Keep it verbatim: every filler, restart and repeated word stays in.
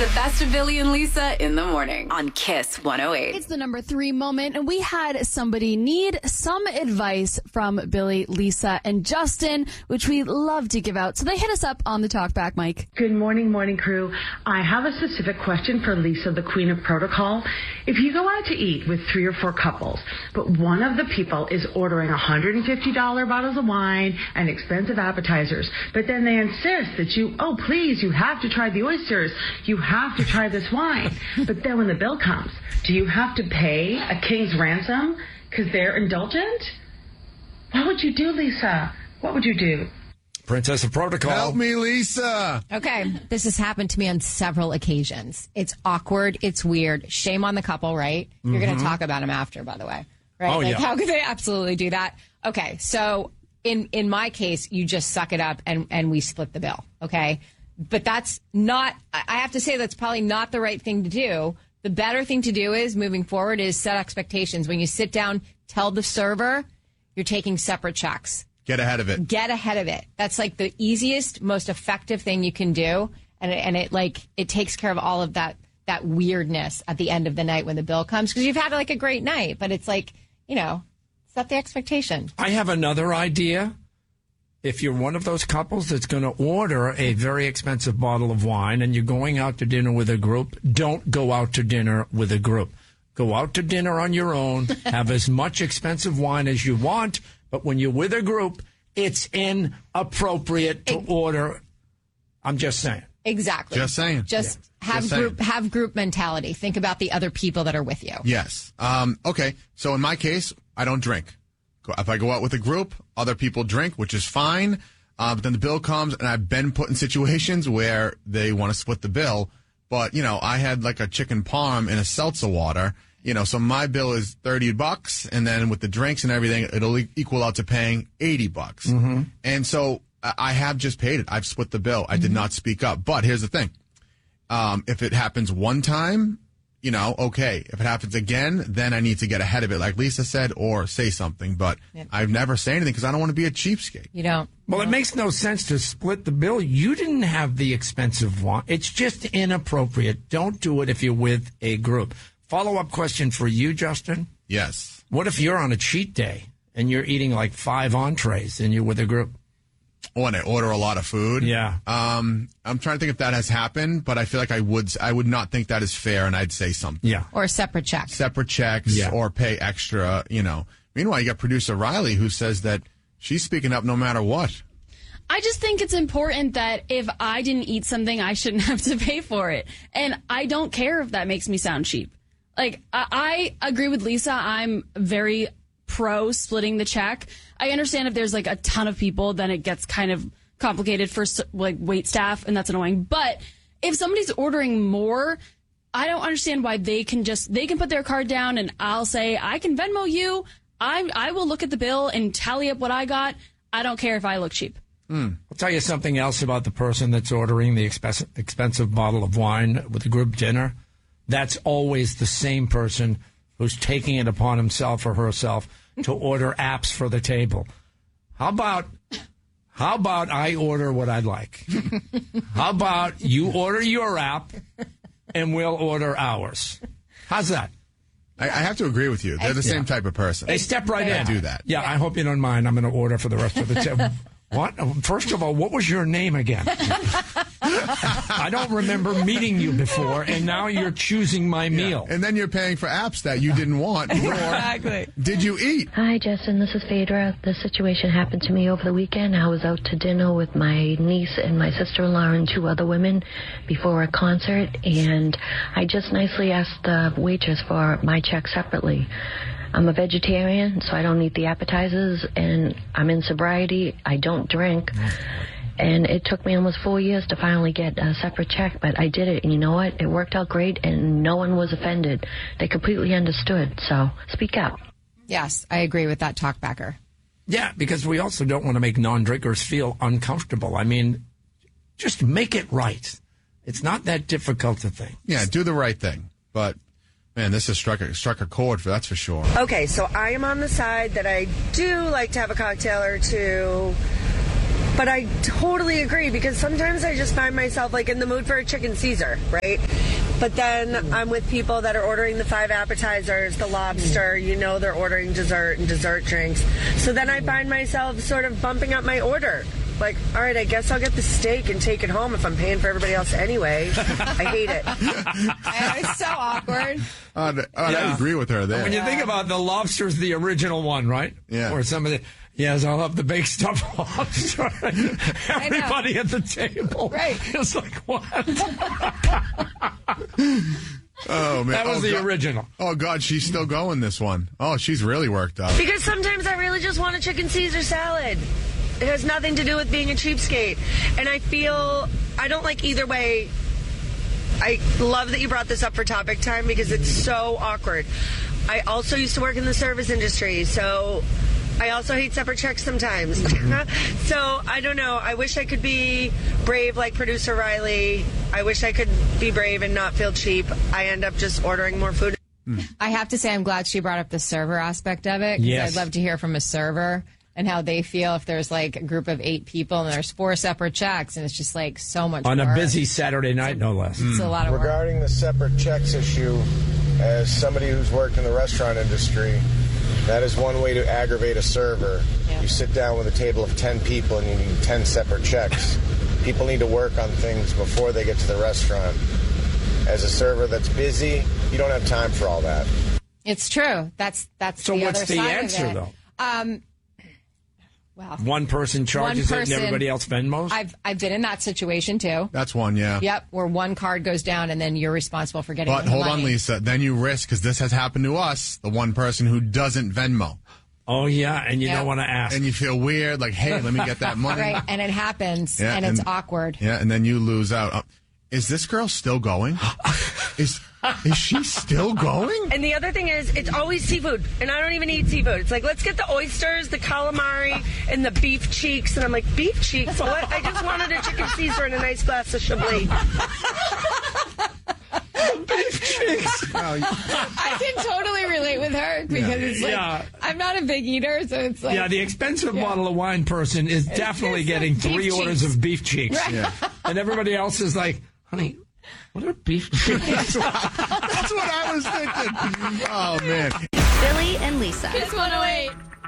the best of Billy and Lisa in the morning on Kiss one oh eight. It's the number three moment, and we had somebody need some advice from Billy, Lisa, and Justin, which we love to give out. So they hit us up on the talkback mic. Good morning, morning crew. I have a specific question for Lisa, the queen of protocol. If you go out to eat with three or four couples, but one of the people is ordering one hundred fifty dollars bottles of wine and expensive appetizers, but then they insist that you, oh, please, you have to try the oysters. You have to try this wine. But then when the bill comes, do you have to pay a king's ransom because they're indulgent? What would you do, Lisa? What would you do? Princess of Protocol. Help me, Lisa. Okay, this has happened to me on several occasions. It's awkward. It's weird. Shame on the couple, right? You're Mm-hmm. going to talk about them after, by the way. Right? Oh, like, yeah. How could they absolutely do that? Okay, so in, in my case, you just suck it up and, and we split the bill, okay? But that's not, I have to say that's probably not the right thing to do. The better thing to do is, moving forward, is set expectations. When you sit down, tell the server you're taking separate checks. Get ahead of it. Get ahead of it. That's like the easiest, most effective thing you can do. And it, and it like, it takes care of all of that, that weirdness at the end of the night when the bill comes. Because you've had like a great night, but it's like, you know, set the expectation. I have another idea. If you're one of those couples that's going to order a very expensive bottle of wine and you're going out to dinner with a group, don't go out to dinner with a group. Go out to dinner on your own. Have as much expensive wine as you want. But when you're with a group, it's inappropriate to order. I'm just saying. Exactly. Just saying. Just Yeah. have Just group saying. have group mentality. Think about the other people that are with you. Yes. Um, okay. So in my case, I don't drink. Go- If I go out with a group, other people drink, which is fine. Uh, but then the bill comes, and I've been put in situations where they want to split the bill. But, you know, I had like a chicken parm and a seltzer water. You know, so my bill is thirty bucks, and then with the drinks and everything, it'll e- equal out to paying eighty bucks. Mm-hmm. And so I I have just paid it. I've split the bill. I did not speak up. But here's the thing. Um, if it happens one time, you know, okay. If it happens again, then I need to get ahead of it, like Lisa said, or say something. But Yep. I've never say anything because I don't want to be a cheapskate. You don't. Well, it makes no sense to split the bill. You didn't have the expensive wine. It's just inappropriate. Don't do it if you're with a group. Follow-up question for you, Justin. Yes. What if you're on a cheat day and you're eating like five entrees and you're with a group? Oh, and I order a lot of food. Yeah. Um, I'm trying to think if that has happened, but I feel like I would. I would not think that is fair, and I'd say something. Yeah. Or a separate check. Separate checks, Yeah. or pay extra. You know. Meanwhile, you got producer Riley, who says that she's speaking up no matter what. I just think it's important that if I didn't eat something, I shouldn't have to pay for it. And I don't care if that makes me sound cheap. Like, I, I agree with Lisa. I'm very pro splitting the check. I understand if there's like a ton of people, then it gets kind of complicated for like wait staff, and that's annoying. But if somebody's ordering more, I don't understand why they can just, they can put their card down and I'll say, I can Venmo you. I, I will look at the bill and tally up what I got. I don't care if I look cheap. I'll tell you something else about the person that's ordering the expensive, expensive bottle of wine with a group dinner. That's always the same person who's taking it upon himself or herself to order apps for the table. How about, how about I order what I'd like? How about you order your app and we'll order ours? How's that? I, I have to agree with you. They're the same type of person. They step right I in. do that. Yeah, I hope you don't mind. I'm going to order for the rest of the table. What? First of all, what was your name again? I don't remember meeting you before, and now you're choosing my meal. And then you're paying for apps that you didn't want. Nor Exactly. did you eat? Hi, Justin. This is Phaedra. This situation happened to me over the weekend. I was out to dinner with my niece and my sister-in-law and two other women before a concert, and I just nicely asked the waitress for my check separately. I'm a vegetarian, so I don't eat the appetizers, and I'm in sobriety. I don't drink. And it took me almost four years to finally get a separate check, but I did it. And you know what? It worked out great, and no one was offended. They completely understood. So speak up. Yes, I agree with that talkbacker. Yeah, because we also don't want to make non-drinkers feel uncomfortable. I mean, just make it right. It's not that difficult to think. Yeah, do the right thing. But, man, this has struck a, struck a chord, for that's for sure. Okay, so I am on the side that I do like to have a cocktail or two, But I totally agree because sometimes I just find myself like in the mood for a chicken Caesar, right? But then I'm with people that are ordering the five appetizers, the lobster, you know they're ordering dessert and dessert drinks. So then I find myself sort of bumping up my order. Like, all right, I guess I'll get the steak and take it home if I'm paying for everybody else anyway. I hate it. It's so awkward. Uh, uh, Yeah. I agree with her there. When you think about the lobster's the original one, right? Yeah. Or some of the, yes, I'll have the baked stuffed lobster. Everybody at the table. Right. It's like, what? Oh, man. That was oh, the God. original. Oh, God, she's still going this one. Oh, she's really worked up. Because sometimes I really just want a chicken Caesar salad. It has nothing to do with being a cheapskate. And I feel, I don't like either way. I love that you brought this up for topic time because it's so awkward. I also used to work in the service industry, so I also hate separate checks sometimes. So I don't know. I wish I could be brave like producer Riley. I wish I could be brave and not feel cheap. I end up just ordering more food. I have to say I'm glad she brought up the server aspect of it. 'Cause Yes. I'd love to hear from a server and how they feel if there's like a group of eight people and there's four separate checks and it's just like so much On a work. busy Saturday night, no less. It's a lot of work. Regarding the separate checks issue, as somebody who's worked in the restaurant industry, that is one way to aggravate a server. Yeah. You sit down with a table of ten people and you need ten separate checks. People need to work on things before they get to the restaurant. As a server that's busy, you don't have time for all that. It's true. That's that's So the what's other the side answer, of it. though? Um, well, One person charges One it and person- everybody else Venmos? I've I've been in that situation too. That's one, yeah. Yep, where one card goes down and then you're responsible for getting But the hold money. on, Lisa. Then you risk, because this has happened to us, the one person who doesn't Venmo. Oh, yeah, and you Yeah. don't want to ask. And you feel weird, like, hey, let me get that money. Right, and it happens, Yeah, and it's awkward. Yeah, and then you lose out. Uh, is this girl still going? is is she still going? And the other thing is, it's always seafood, and I don't even eat seafood. It's like, let's get the oysters, the calamari, and the beef cheeks. And I'm like, beef cheeks? What? I just wanted a chicken Caesar and a nice glass of Chablis. I can totally relate with her because it's like Yeah. I'm not a big eater, so it's like Yeah, the expensive Yeah. bottle of wine person is definitely it's getting like beef three orders cheeks. of beef cheeks. Right. Yeah. And everybody else is like, honey, what are beef cheeks? That's what I was thinking. Oh, man. Billy and Lisa. It's one oh eight.